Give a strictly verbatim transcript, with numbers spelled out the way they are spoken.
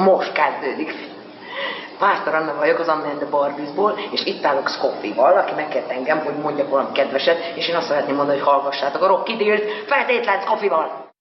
most kezdődik. Pásztor Anna vagyok az Anna and the Barbiesból, és itt állok Scoffival, aki megkért engem, hogy mondjak valami kedveset, és én azt szeretném mondani, hogy hallgassátok a Rocky Dealt feltétlen Scoffival!